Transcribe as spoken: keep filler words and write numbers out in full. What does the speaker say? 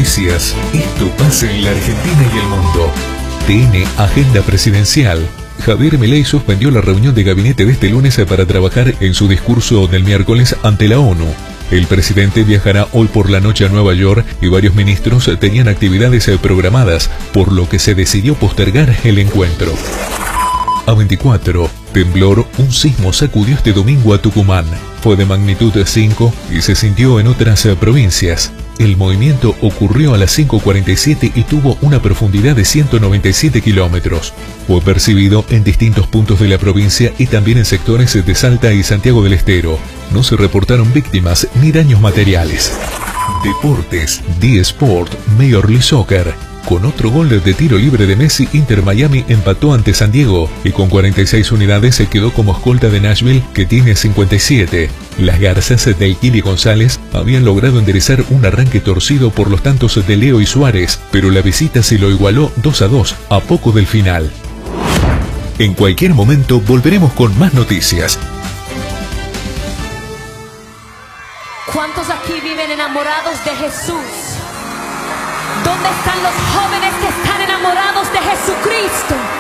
Noticias. Esto pasa en la Argentina y el mundo. T N Agenda Presidencial. Javier Milei suspendió la reunión de gabinete de este lunes para trabajar en su discurso del miércoles ante la ONU. El presidente viajará hoy por la noche a Nueva York y varios ministros tenían actividades programadas, por lo que se decidió postergar el encuentro. A veinticuatro. Temblor, un sismo sacudió este domingo a Tucumán. Fue de magnitud cinco y se sintió en otras provincias. El movimiento ocurrió a las cinco cuarenta y siete y tuvo una profundidad de ciento noventa y siete kilómetros. Fue percibido en distintos puntos de la provincia y también en sectores de Salta y Santiago del Estero. No se reportaron víctimas ni daños materiales. Deportes, D-Sport, Major League Soccer. Con otro gol de tiro libre de Messi, Inter Miami empató ante San Diego y con cuarenta y seis unidades se quedó como escolta de Nashville, que tiene cincuenta y siete. Las garzas de Kili González habían logrado enderezar un arranque torcido por los tantos de Leo y Suárez, pero la visita se lo igualó dos a dos a poco del final. En cualquier momento volveremos con más noticias. ¿Cuántos aquí viven enamorados de Jesús? ¿Dónde están los jóvenes que están enamorados de Jesucristo?